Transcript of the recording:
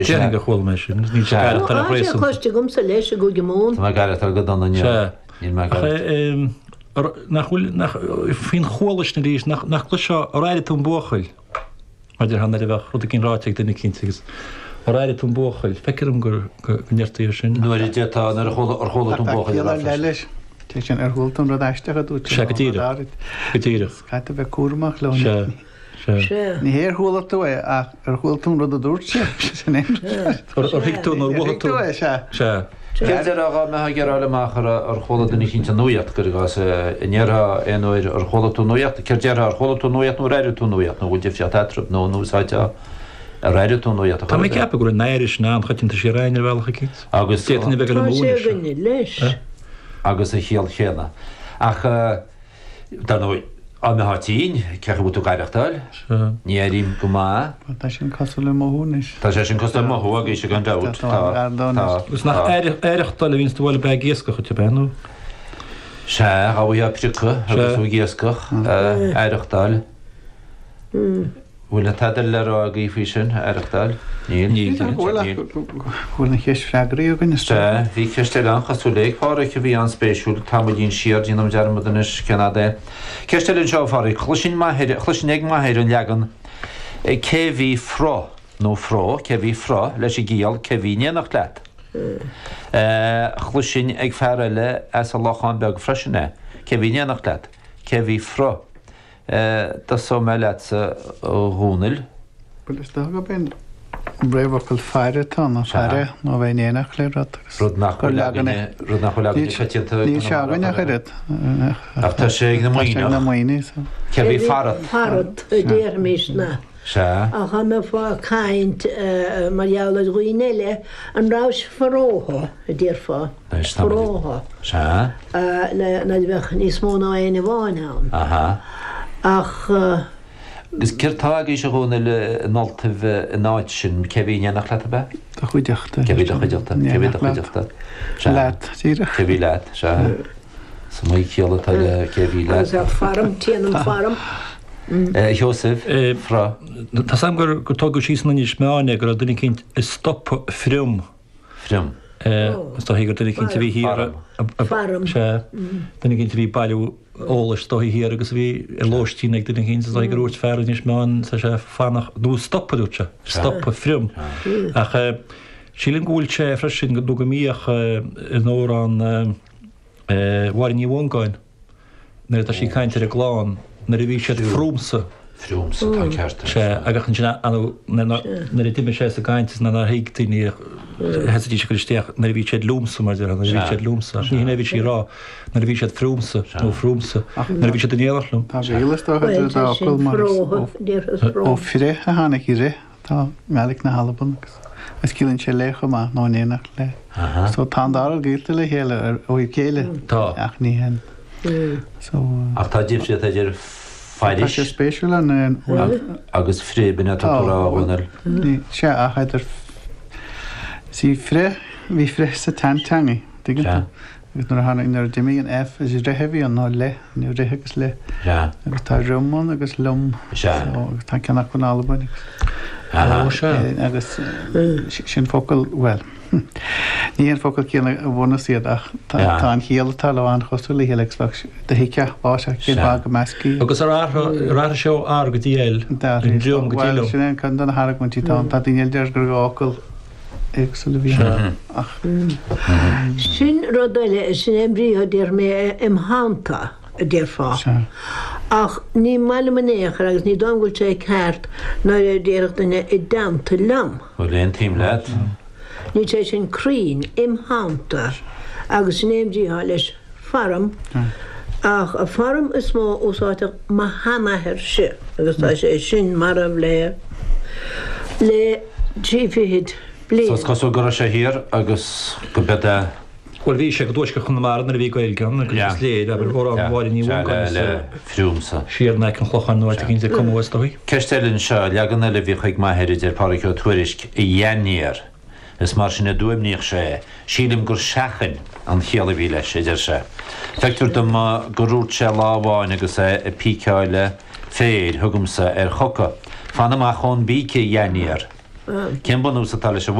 Jean go chhfuil me sin ní chuiste gom sa leis a go gemón. Tá gar tar go donna nach fin cholis na rís nach chluá ráide tún bóchail maidir hanna bheith chud cinn ráteag duna cinsagus ráide tún bóchail fecirm gur neirtaí sin. Nuair détá ar chola tún bóchail leis. Te sin húltum ra eistecha dút gotíire. Caite bheith cuamach le. Ní héir thuúla tú é ach ar húltum rud a dúirte sin hiictún tú é se. Ceidir aga me geráile machar ar chola duna cinnta nuiad gur gas inara éir ar chola tú nuiad, ceir ar chola tú nuiad nó réidir tú nuiad nó bhfuil defia tetrap nó núsáite a réidir tú nuiad. Tá mé ceappa gur neiris ná chatinta sé réinar bhealcha cí. Agus téna bheith go múna leis. Agus a chéal chéna. Ach nó a me hátíín cecha bú gaiireachtáil, níarím go má. Tá sin cosú le móhúnis. Tá sé sin cosú mothú a sé gan dat. Gus nach éireachtáil a vín bhil be géascocha te benú. Se a bhí pricha agus bú géascoch éireachtáil. Bhfuil na taidir le a gaí sin éireachtáil. Bhfuil na chéis freigraí gan bhí ceiste an chasú léaghára go bhí an spéisiúil tam dín siar dínam dearmadanis Canada. Ceistelinn seo fáí chlusin ag maithir an legan céhí frá nó frá cehí frá leis i gíal cehíine nach leat. Chlusin ag fearile as a lochan beag freisinne cehíine nach leat cehí frá. Tá so me leat ó húnil. go ben brehail fearre tá na fearre nó bheith éanaach le Rud nach Ní seganne chuid Tá sé na muoine cehí farad. Farad a déir mís na. Se A chana fá caint marheala roiineile an rás forróha a déir fá. Forróha. Se Na bheith níos móna aana bháin aha. ach Gus cirtá í se gúna le náltah náid sin cehíine nach le be? Tá chuideachta Cehí chuideachta chuideachta. leat tíre Cehí leat se sa mí cealatá le cehí leat. farm tíanam farm. Joseph frá. Tá sam gur tógu síos na níos meáine gur duna cinint is stop friúm. Friúm. Tá hí gur duna cinnta bhí hir Farm. se duna cinnta bhí bailú ólas tó hí agus bhí lóistíine ag duna cinnta ag gur fear níos meáin sa sé fannach dú stoppaúte stoppa friúm. Ach sílinn gúilte freisin go dú go míoch in órán bhhair ní bhhaáin. Nuair tá sí caiintear a gláán na bhí sé frúmsa. Friúmsa tá ceartta. Se agachan sin na tiime sé a gaiintas na hiigtíí heí se goisteach na bhí sé lúmsa mar na bhí sé lúmsa. Ní bhí sí rá na bhí sé frúmsa nó frúmsa na bhí sé déalachlum. Tá éiletáil mar ó firé a hánig í ré tá melik na Halban is cílann sé lécho má nó éanaach le. So tá dá géte le héile ó céile Tá. ach ní hen. Ach tá díobh sé idir Tá sé spéisiúil an agus frébinine táráhhanar. ní sé a chaidir sí fré hí fré sa tantangi gus nar hána inar dimí an F is réhehí an ná le ní réthegus le agus tá rumán agus lom tá ceannach chun Alban agus sin focail well. Ní an focail cíanna bhna siad ach tá an chéaltá le an chosú le hélegsfach de hiice báise cé bag go meascí. Agus rá seo á go díal dúm go díú. sin chun an Harach mantí tá tá daoine deir gur gácail éagsú le bhí ach. Sin rodaile sin embrío déir mé imhananta a déir fá. Ach ní meile manéachar agus ní dámhúil sé ceart ná déireach duine i damta lam. Bhfuil léon tíim leat. Ní sé sin crín imhananta agus sin éimdíá leis farm ach a farm is mó úsáte mahanahir se agus tá sé sin marmh le ddífiid blé. Sás cosú go sé hir agus go beda Bhil bhí sé go dúis go chun mar na bhí goil gan agus léad a bhil ní le friúmsa. siar na an chlochan nuair a cinnta cumhastóí. Ceistelinn seo legan le bhí chuig maithir idir páraío tuairisc i dhéanaar. Is mar sin na dúimníoch sé, sílim gur seachan an chéala bhí leis idir se. Feictúir do gurút sé lábháin agus é píceáile féad thugumsa ar choca. Fanna má chun bíce dhéanaar Cén bunú sa tal se